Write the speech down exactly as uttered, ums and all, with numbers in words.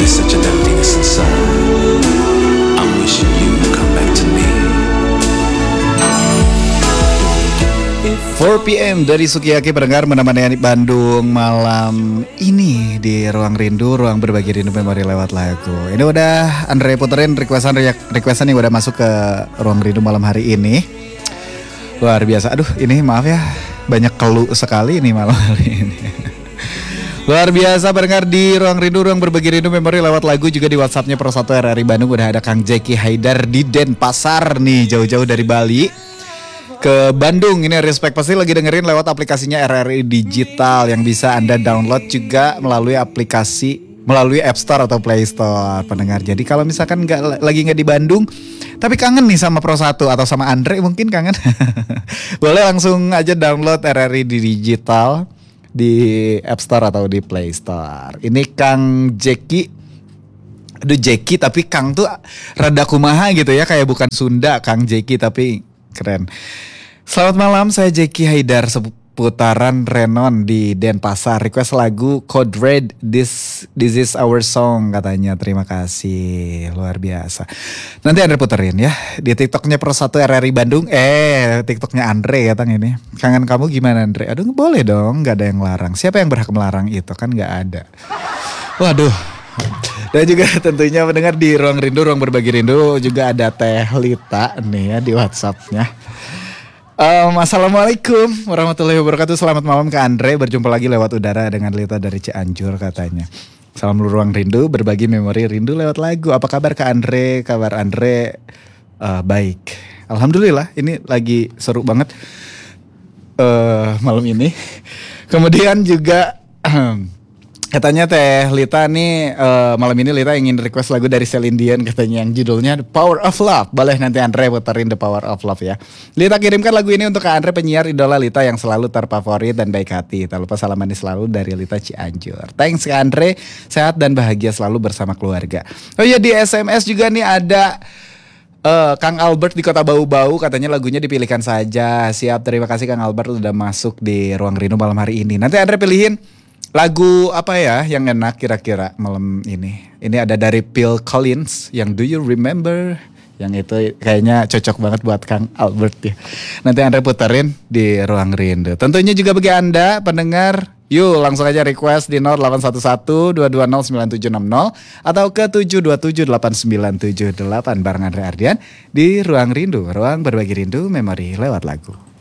there's such an emptiness inside. I'm wishing you would come back to me. four p.m. dari Sukiyaki pendengar menemani Bandung malam ini di Ruang Rindu, ruang berbagi rindu memori lewat lagu. Ini udah Andre puterin requestan requestan yang udah masuk ke Ruang Rindu malam hari ini. Luar biasa. Aduh, ini maaf ya, banyak keluh sekali ini malam hari ini. Luar biasa pendengar di Ruang Rindu, ruang berbagi rindu memori lewat lagu. Juga di WhatsAppnya Pro satu R R I Bandung udah ada Kang Jeki Haidar di Denpasar nih, jauh-jauh dari Bali ke Bandung. Ini respect, pasti lagi dengerin lewat aplikasinya R R I Digital yang bisa Anda download juga melalui aplikasi, melalui App Store atau Play Store pendengar. Jadi kalau misalkan nggak lagi nggak di Bandung tapi kangen nih sama Pro satu atau sama Andre mungkin kangen, boleh langsung aja download R R I di Digital di App Store atau di Play Store. Ini Kang Jeki, aduh Jeki tapi Kang tuh rada kumaha gitu ya, kayak bukan Sunda Kang Jeki tapi keren. Selamat malam, saya Jeki Haidar seputaran Renon di Denpasar. Request lagu Code Red, This This Is Our Song katanya. Terima kasih, luar biasa. Nanti Andre puterin ya di TikToknya Pro satu R R I Bandung. Eh, TikToknya Andre katanya ini. Kangen kamu gimana Andre? Aduh boleh dong, nggak ada yang larang. Siapa yang berhak melarang itu, kan nggak ada. Waduh. Dan juga tentunya mendengar di Ruang Rindu, ruang berbagi rindu juga ada Teh Lita nih ya di WhatsAppnya. Um, Assalamualaikum warahmatullahi wabarakatuh. Selamat malam ke Andre. Berjumpa lagi lewat udara dengan Lita dari Cianjur katanya. Salam Ruang Rindu, berbagi memori rindu lewat lagu. Apa kabar Kak Andre? Kabar Andre uh, baik. Alhamdulillah, ini lagi seru banget uh, malam ini. Kemudian juga katanya Teh Lita nih uh, malam ini Lita ingin request lagu dari Celine Dion katanya yang judulnya The Power of Love. Boleh nanti Andre puterin The Power of Love ya. Lita kirimkan lagu ini untuk Kak Andre, penyiar idola Lita yang selalu terfavorit dan baik hati. Tak lupa salam manis selalu dari Lita Cianjur. Thanks Kak Andre, sehat dan bahagia selalu bersama keluarga. Oh iya, di S M S juga nih ada Uh, Kang Albert di Kota Bau-Bau, katanya lagunya dipilihkan saja. Siap, terima kasih Kang Albert udah masuk di Ruang Rindu malam hari ini. Nanti Andre pilihin lagu apa ya yang enak kira-kira malam ini. Ini ada dari Phil Collins yang Do You Remember. Yang itu kayaknya cocok banget buat Kang Albert ya. Nanti Andre puterin di Ruang Rindu. Tentunya juga bagi Anda pendengar, yuk langsung aja request di nol delapan satu satu dua dua nol sembilan tujuh enam nol atau ke tujuh dua tujuh delapan sembilan tujuh delapan bareng Andre Ardian di Ruang Rindu, ruang berbagi rindu memori lewat lagu.